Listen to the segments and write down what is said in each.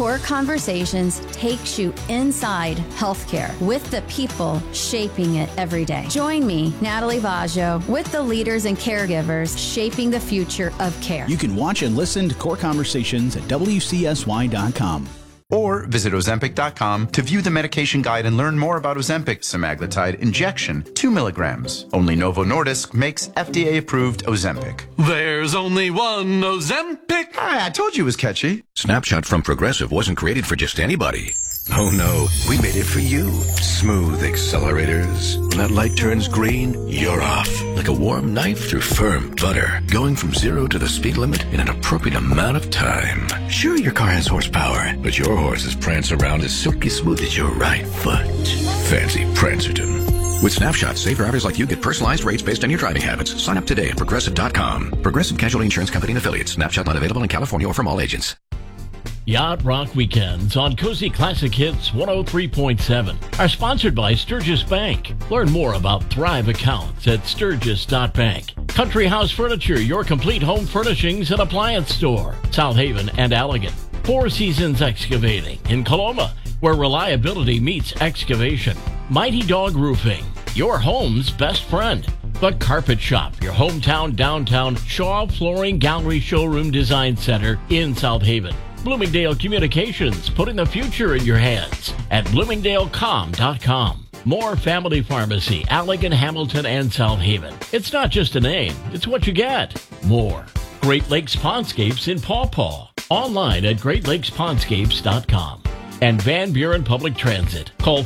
Core Conversations takes you inside healthcare with the people shaping it every day. Join me, Natalie Vaggio, with the leaders and caregivers shaping the future of care. You can watch and listen to Core Conversations at WCSY.com. Or visit Ozempic.com to view the medication guide and learn more about Ozempic semaglutide injection, 2 milligrams. Only Novo Nordisk makes FDA-approved Ozempic. There's only one Ozempic. I told you it was catchy. Snapshot from Progressive wasn't created for just anybody. Oh no, we made it for you. Smooth accelerators. When that light turns green, you're off. Like a warm knife through firm butter. Going from 0 to the speed limit in an appropriate amount of time. Sure, your car has horsepower, but your horses prance around as silky smooth as your right foot. Fancy Prancerton. With Snapshot, safe drivers like you get personalized rates based on your driving habits. Sign up today at Progressive.com. Progressive Casualty Insurance Company and Affiliates. Snapshot not available in California or from all agents. Yacht Rock Weekends on Cozy Classic Hits 103.7 are sponsored by Sturgis Bank. Learn more about Thrive accounts at sturgis.bank. Country House Furniture, your complete home furnishings and appliance store. South Haven and Allegan. Four Seasons Excavating in Coloma, where reliability meets excavation. Mighty Dog Roofing, your home's best friend. The Carpet Shop, your hometown downtown Shaw Flooring Gallery Showroom Design Center in South Haven. Bloomingdale Communications, putting the future in your hands at bloomingdalecom.com. More Family Pharmacy, Allegan, Hamilton, and South Haven. It's not just a name, it's what you get. More. Great Lakes Pondscapes in Paw Paw. Online at greatlakespundscapes.com. And Van Buren Public Transit. Call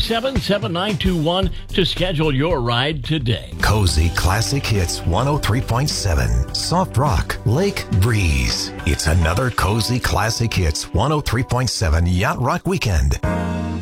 427-7921 to schedule your ride today. Cozy Classic Hits 103.7. Soft Rock, Lake Breeze. It's another Cozy Classic Hits 103.7 Yacht Rock Weekend.